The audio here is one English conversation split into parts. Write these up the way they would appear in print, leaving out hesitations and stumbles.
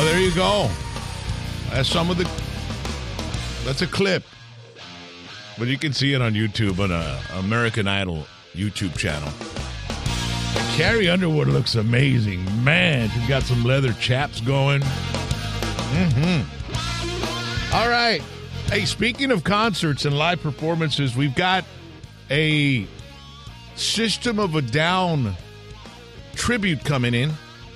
there you go. That's that's a clip. But you can see it on YouTube on American Idol YouTube channel. Carrie Underwood looks amazing. Man, she's got some leather chaps going. All right. Hey, speaking of concerts and live performances, we've got a System of a Down tribute coming in.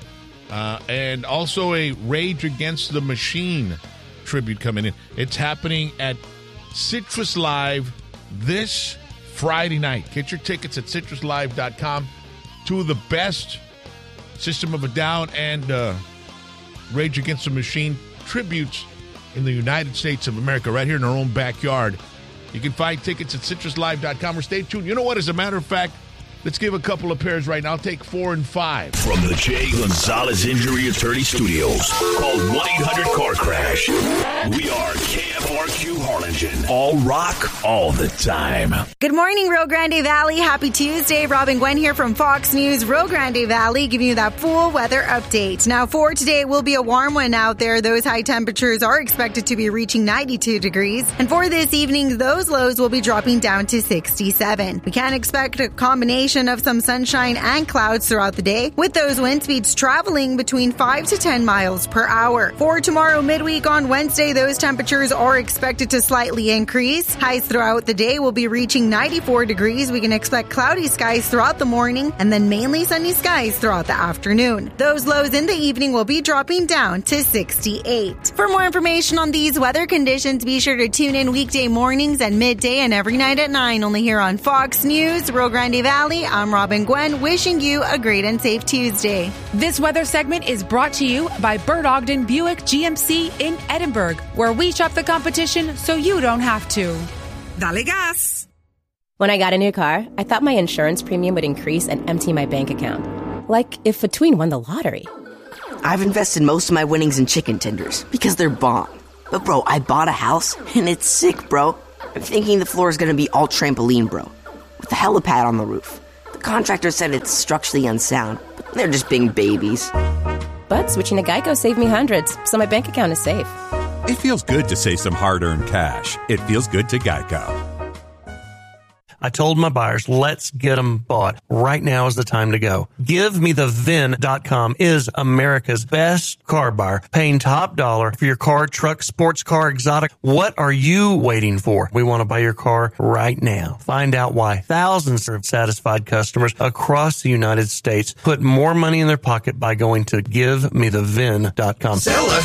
And also a Rage Against the Machine tribute coming in. It's happening at Citrus Live this Friday night. Get your tickets at citruslive.com. Two of the best System of a Down and Rage Against the Machine tributes in the United States of America, right here in our own backyard. You can find tickets at citruslive.com or stay tuned. You know what? As a matter of fact, let's give a couple of pairs right now. I'll take 4 and 5. From the Jay Gonzalez Injury Attorney Studios, call 1-800-CAR-CRASH. We are KFRQ Harlingen. All rock, all the time. Good morning, Rio Grande Valley. Happy Tuesday. Robin Gwen here from Fox News, Rio Grande Valley, giving you that full weather update. Now, for today, it will be a warm one out there. Those high temperatures are expected to be reaching 92 degrees. And for this evening, those lows will be dropping down to 67. We can expect a combination of some sunshine and clouds throughout the day, with those wind speeds traveling between 5 to 10 miles per hour. For tomorrow midweek on Wednesday, those temperatures are expected to slightly increase. Highs throughout the day will be reaching 94 degrees. We can expect cloudy skies throughout the morning and then mainly sunny skies throughout the afternoon. Those lows in the evening will be dropping down to 68. For more information on these weather conditions, be sure to tune in weekday mornings and midday and every night at 9, only here on Fox News, Rio Grande Valley. I'm Robin Gwen, wishing you a great and safe Tuesday. This weather segment is brought to you by Bert Ogden Buick GMC in Edinburgh, where we shop the competition so you don't have to. Dale gas! When I got a new car, I thought my insurance premium would increase and empty my bank account. Like if Fatween won the lottery. I've invested most of my winnings in chicken tenders because they're bomb. But bro, I bought a house and it's sick, bro. I'm thinking the floor is going to be all trampoline, bro, with a helipad on the roof. The contractor said it's structurally unsound, but they're just being babies. But switching to Geico saved me hundreds, so my bank account is safe. It feels good to save some hard-earned cash. It feels good to Geico. I told my buyers, let's get them bought. Right now is the time to go. GiveMeTheVin.com is America's best car buyer, paying top dollar for your car, truck, sports car, exotic. What are you waiting for? We want to buy your car right now. Find out why thousands of satisfied customers across the United States put more money in their pocket by going to GiveMeTheVin.com.